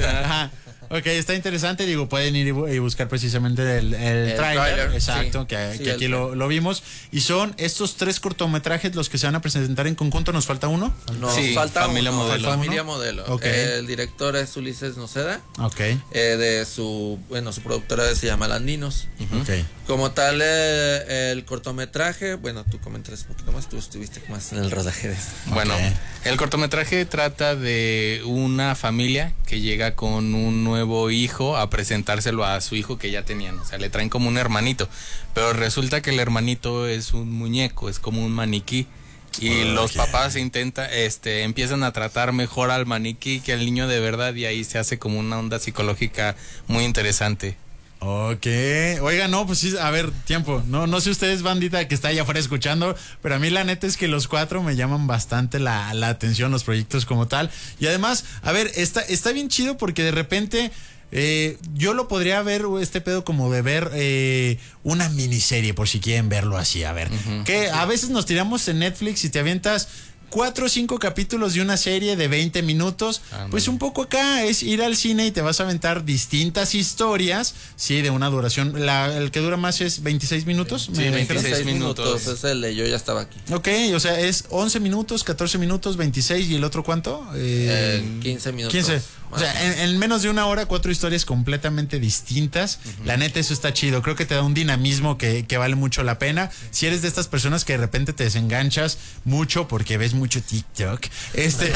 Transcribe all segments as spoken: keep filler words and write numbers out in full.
Ajá. Ok, está interesante, digo, pueden ir y, bu- y buscar precisamente el, el, El tráiler, tráiler, exacto, sí. que, Sí, que el aquí lo, lo vimos, y son estos tres cortometrajes los que se van a presentar en conjunto. ¿Nos falta uno? Nos Sí, falta Familia uno, Modelo. Familia Modelo. Ok. El director es Ulises Noceda. Ok, Eh, de su, bueno, su productora se llama Landinos. ok. Como tal, eh, el cortometraje, bueno, tú comentas un poquito más, tú estuviste más en el rodaje de esto. Bueno, Ok. el cortometraje trata de una familia que llega con un nuevo hijo a presentárselo a su hijo que ya tenían. O sea, le traen como un hermanito. Pero resulta que el hermanito es un muñeco, es como un maniquí. Y Ok. los papás intenta, este, empiezan a tratar mejor al maniquí que al niño de verdad. Y ahí se hace como una onda psicológica muy interesante. Ok, oiga, no, pues sí, a ver, tiempo, no, no sé ustedes, bandita, que está allá afuera escuchando, pero a mí la neta es que los cuatro me llaman bastante la, la atención, los proyectos como tal, y además, a ver, está, está bien chido porque de repente, eh, yo lo podría ver, este pedo como de ver eh, una miniserie, por si quieren verlo así, a ver, Ujú. que a veces nos tiramos en Netflix y te avientas cuatro o cinco capítulos de una serie de veinte minutos, Ándale. pues un poco acá es ir al cine y te vas a aventar distintas historias, sí, de una duración, la, el que dura más es veintiséis minutos. Sí, ¿me dijeron? veintiséis minutos. Es el de Yo ya estaba aquí. Ok, o sea, es once minutos, catorce minutos, veintiséis y el otro ¿cuánto? Eh, Eh, quince minutos. quince. O más sea, o menos. en, en menos de una hora, cuatro historias completamente distintas. La neta, eso está chido. Creo que te da un dinamismo que, que vale mucho la pena. Si eres de estas personas que de repente te desenganchas mucho porque ves mucho TikTok. Este.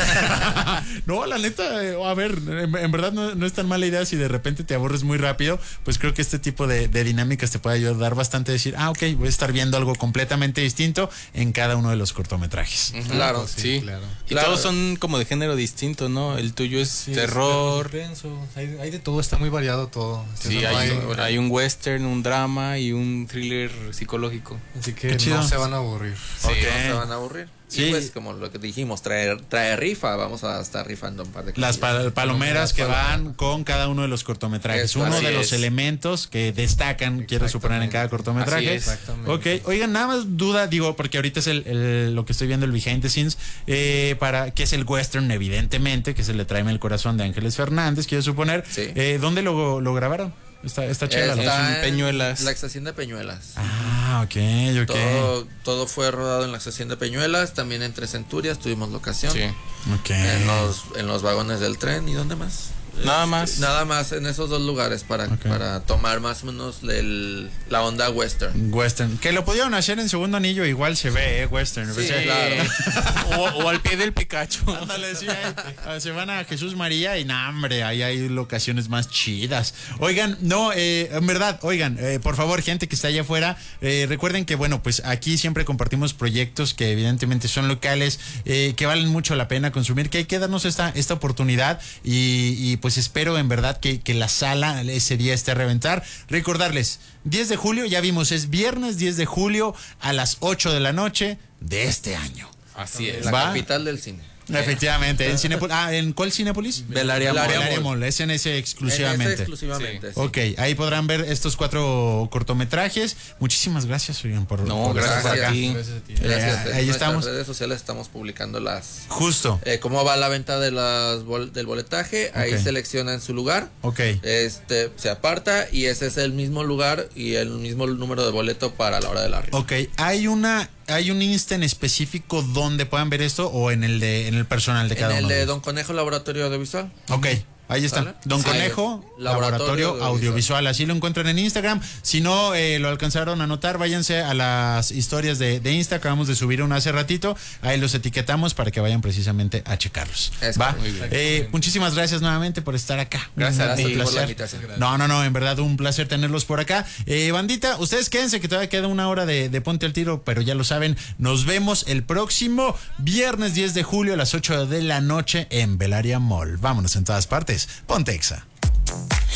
No, la neta, eh, a ver, en, en verdad no, no es tan mala idea si de repente te aburres muy rápido. Pues creo que este tipo de, de dinámicas te puede ayudar bastante a decir, ah, ok, voy a estar viendo algo completamente distinto en cada uno de los cortometrajes. Ujú. Claro, sí. claro. Y Claro. todos son como de género distinto, ¿no? El tuyo es Sí, terror. suspenso, hay, hay de todo, está muy variado todo. Sí, No hay, hay- hay un western, un drama y un thriller psicológico. así que Qué chido. no se van a aburrir. Sí. Ok. no se van a aburrir. Sí. Y pues, como lo que dijimos, trae, trae rifa. Vamos a estar rifando un par de Las cosillas. pal- palomeras que van con cada uno de los cortometrajes. Eso, Uno así de los es. elementos que destacan, quiero suponer, en cada cortometraje. Así es. Exactamente. Ok, oigan, nada más duda, digo, porque ahorita es el, el- lo que estoy viendo, el behind the scenes, eh, para que es el western, evidentemente, que se le trae el corazón de Ángeles Fernández, quiero suponer. Sí. Eh, ¿Dónde lo, lo grabaron? Está, está chévere la Está locación. en Peñuelas. La estación de Peñuelas. Ah, ok, ok. Todo, todo fue rodado en la estación de Peñuelas, también en Tres Centurias tuvimos locación. Sí. Ok. En los, en los vagones del tren. ¿Y dónde más? Nada Este, más. Nada más en esos dos lugares para, Ok. para tomar más o menos el- la onda western. Western. Que lo pudieron hacer en Segundo Anillo, igual se ve, ¿eh? Western. Sí, O sea, claro. o, o al pie del Pikachu. Ándale, sí, ahí, se van a Jesús María y nah, hombre, ahí hay locaciones más chidas. Oigan, no, eh, en verdad, oigan, eh, por favor, gente que está allá afuera, eh, recuerden que, bueno, pues aquí siempre compartimos proyectos que evidentemente son locales, eh, que valen mucho la pena consumir, que hay que darnos esta, esta oportunidad y, y pues espero en verdad que, que la sala ese día esté a reventar. Recordarles, diez de julio, ya vimos, es viernes diez de julio a las ocho de la noche de este año. Así es. La Va. capital del cine. Efectivamente, en Cinépolis. Ah, ¿en cuál Cinépolis? Belaria Mall. Mall. Belaria Mall, es en ese exclusivamente. En ese exclusivamente. sí. Ok, ahí podrán ver estos cuatro cortometrajes. Muchísimas gracias, oigan, por, No, por gracias estar por gracias. acá. a ti. Gracias a ti. Gracias. Eh, En ahí nuestras estamos. redes sociales estamos publicando las Justo. eh, cómo va la venta de las bol- del boletaje. Ahí Ok. seleccionan su lugar. Ok. Este se aparta y ese es el mismo lugar y el mismo número de boleto para la hora de la rifa. Ok, hay una, hay un Insta en específico donde puedan ver esto o en el de, en el personal de En cada el uno. de ellos? Don Conejo Laboratorio Audiovisual. Ok, ahí está. ¿Sale? Don Sí. Conejo, Laboratorio Laboratorio Audiovisual. Audiovisual. Así lo encuentran en Instagram. Si no eh, lo alcanzaron a notar, váyanse a las historias de, de Insta. Acabamos de subir una hace ratito. Ahí los etiquetamos para que vayan precisamente a checarlos. Es ¿Va? correcto. Muy bien. Eh, muchísimas gracias nuevamente por estar acá. Gracias a Un ti por la placer. invitación. No, no, no, en verdad un placer tenerlos por acá. Eh, bandita, ustedes quédense que todavía queda una hora de, de Ponte al Tiro, pero ya lo saben, nos vemos el próximo viernes diez de julio a las ocho de la noche en Belaria Mall. Vámonos en todas partes. Ponte Exa.